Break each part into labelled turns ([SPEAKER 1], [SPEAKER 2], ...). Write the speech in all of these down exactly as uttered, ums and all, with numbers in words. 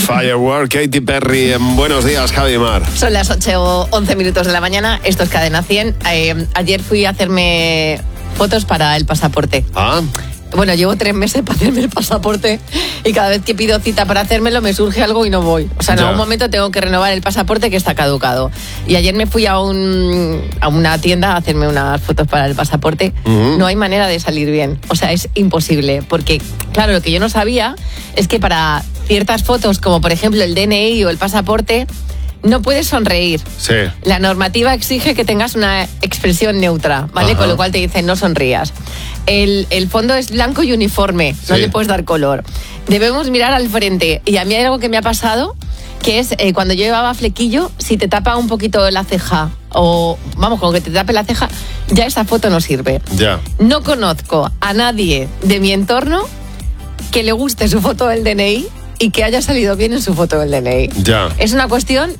[SPEAKER 1] Firework, Katy Perry, en Buenos Días, Javi Mar.
[SPEAKER 2] Son las ocho o once minutos de la mañana, esto es Cadena cien. Eh, ayer fui a hacerme fotos para el pasaporte.
[SPEAKER 1] Ah.
[SPEAKER 2] Bueno, llevo tres meses para hacerme el pasaporte y cada vez que pido cita para hacérmelo me surge algo y no voy. O sea, en
[SPEAKER 1] ya.
[SPEAKER 2] algún momento tengo que renovar el pasaporte que está caducado. Y ayer me fui a un a una tienda a hacerme unas fotos para el pasaporte. Uh-huh. No hay manera de salir bien. O sea, es imposible. Porque, claro, lo que yo no sabía es que para ciertas fotos, como por ejemplo el D N I o el pasaporte, no puedes sonreír.
[SPEAKER 1] Sí.
[SPEAKER 2] La normativa exige que tengas una expresión neutra, ¿vale? Ajá. Con lo cual te dicen no sonrías. El, el fondo es blanco y uniforme, sí. No le puedes dar color. Debemos mirar al frente. Y a mí hay algo que me ha pasado, que es eh, cuando yo llevaba flequillo, si te tapa un poquito la ceja, o vamos, con que te tape la ceja, ya esa foto no sirve.
[SPEAKER 1] Ya.
[SPEAKER 2] No conozco a nadie de mi entorno que le guste su foto del D N I y que haya salido bien en su foto del D N I.
[SPEAKER 1] Ya.
[SPEAKER 2] Es una cuestión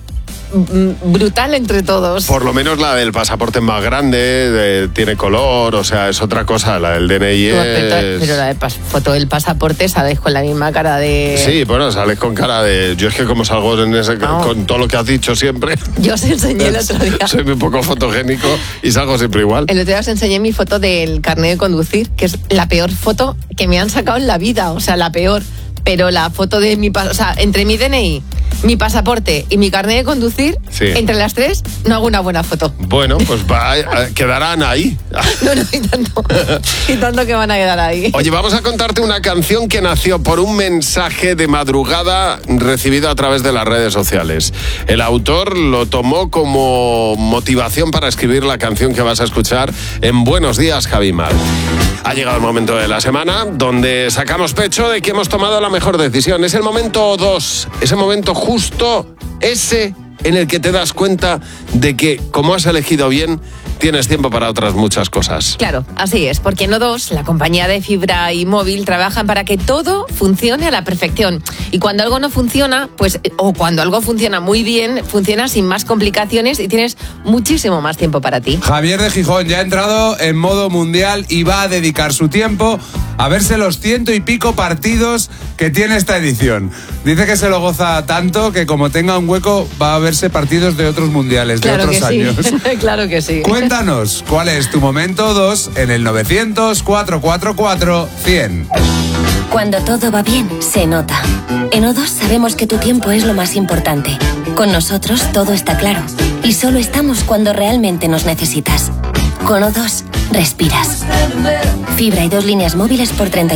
[SPEAKER 2] brutal entre todos.
[SPEAKER 1] Por lo menos la del pasaporte es más grande, de, tiene color, o sea, es otra cosa. La del D N I es...
[SPEAKER 2] Pero, pero la de pas- foto del pasaporte sales con la misma cara de...
[SPEAKER 1] Sí, bueno, sales con cara de... Yo es que como salgo en ese, no. con todo lo que has dicho siempre...
[SPEAKER 2] Yo os enseñé el otro día.
[SPEAKER 1] Soy muy poco fotogénico y salgo siempre igual.
[SPEAKER 2] El otro día os enseñé mi foto del carnet de conducir, que es la peor foto que me han sacado en la vida, o sea, la peor. Pero la foto de mi... O sea, entre mi D N I, mi pasaporte y mi carnet de conducir, sí. Entre las tres, no hago una buena foto.
[SPEAKER 1] Bueno, pues va, quedarán ahí.
[SPEAKER 2] No, no, y tanto, y tanto que van a quedar ahí.
[SPEAKER 1] Oye, vamos a contarte una canción que nació por un mensaje de madrugada recibido a través de las redes sociales. El autor lo tomó como motivación para escribir la canción que vas a escuchar en Buenos Días, Javi Mar. Ha llegado el momento de la semana donde sacamos pecho de que hemos tomado la mejor decisión. Es el momento dos, ese momento justo, ese en el que te das cuenta de que, como has elegido bien, tienes tiempo para otras muchas cosas.
[SPEAKER 2] Claro, así es, porque en O dos, la compañía de fibra y móvil, trabajan para que todo funcione a la perfección. Y cuando algo no funciona, pues, o cuando algo funciona muy bien, funciona sin más complicaciones y tienes muchísimo más tiempo para ti.
[SPEAKER 3] Javier de Gijón ya ha entrado en modo mundial y va a dedicar su tiempo a verse los ciento y pico partidos que tiene esta edición. Dice que se lo goza tanto que como tenga un hueco va a verse partidos de otros mundiales,
[SPEAKER 2] claro
[SPEAKER 3] de otros
[SPEAKER 2] que
[SPEAKER 3] años.
[SPEAKER 2] Sí. Claro que sí.
[SPEAKER 3] Cuéntanos, ¿cuál es tu momento dos en el novecientos, cuatrocientos cuarenta y cuatro, cien?
[SPEAKER 4] Cuando todo va bien, se nota. En O dos sabemos que tu tiempo es lo más importante. Con nosotros todo está claro. Y solo estamos cuando realmente nos necesitas. Con O dos, respiras. Fibra y dos líneas móviles por treinta